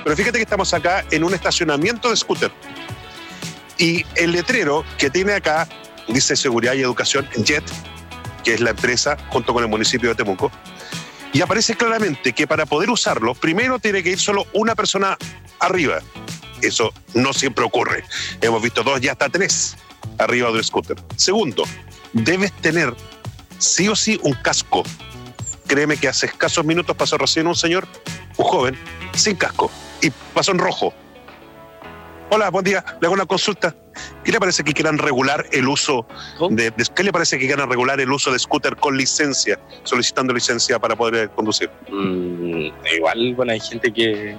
Pero fíjate que estamos acá en un estacionamiento de scooter. Y el letrero que tiene acá dice Seguridad y Educación JET, que es la empresa, junto con el municipio de Temuco. Y aparece claramente que para poder usarlo, primero tiene que ir solo una persona arriba. Eso no siempre ocurre. Hemos visto 2 y hasta 3 arriba del scooter. Segundo, debes tener sí o sí un casco. Créeme que hace escasos minutos pasó recién un señor, un joven, sin casco, y pasó en rojo. Hola, buen día, le hago una consulta. ¿Qué le parece que quieran regular el uso ¿qué le parece que quieran regular el uso de scooter con licencia, solicitando licencia para poder conducir? Igual, bueno, hay gente que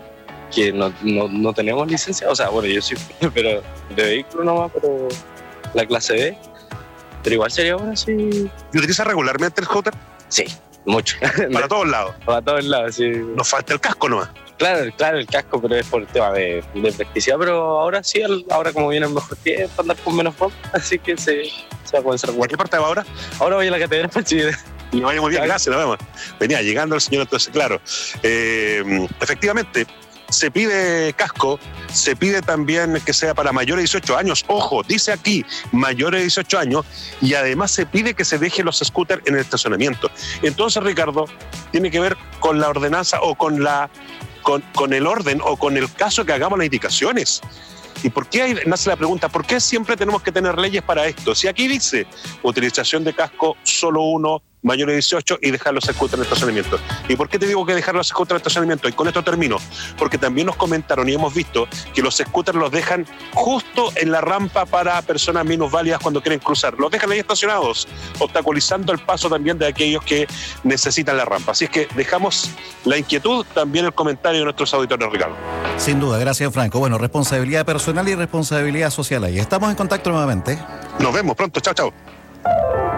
no tenemos licencia, o sea, bueno, yo sí, pero de vehículo nomás, pero la clase B, pero igual sería bueno si... ¿Y utiliza regularmente el scooter? Sí, mucho. Para todos lados. Para todos lados, sí. Nos falta el casco nomás. Claro, el casco, pero es por el tema de practicidad, pero ahora sí, ahora como viene el mejor tiempo, andar con menos pop, así que se va a comenzar a jugar. ¿A qué parte va ahora? Ahora voy a la catedral, sí. Y vaya muy bien, gracias, nos vemos. Venía llegando el señor, entonces, claro. Efectivamente, se pide casco, se pide también que sea para mayores de 18 años. Ojo, dice aquí, mayores de 18 años, y además se pide que se dejen los scooters en el estacionamiento. Entonces, Ricardo, tiene que ver con la ordenanza o con el orden o con el caso que hagamos las indicaciones. ¿Y por qué nace la pregunta? ¿Por qué siempre tenemos que tener leyes para esto? Si aquí dice utilización de casco solo uno, mayores de 18 y dejar los scooters en el estacionamiento. ¿Y por qué te digo que dejar los scooters en el estacionamiento? Y con esto termino. Porque también nos comentaron y hemos visto que los scooters los dejan justo en la rampa para personas minusválidas cuando quieren cruzar. Los dejan ahí estacionados, obstaculizando el paso también de aquellos que necesitan la rampa. Así es que dejamos la inquietud, también el comentario de nuestros auditores, Ricardo. Sin duda, gracias, Franco. Bueno, responsabilidad personal y responsabilidad social ahí. Estamos en contacto nuevamente. Nos vemos pronto. Chao, chao.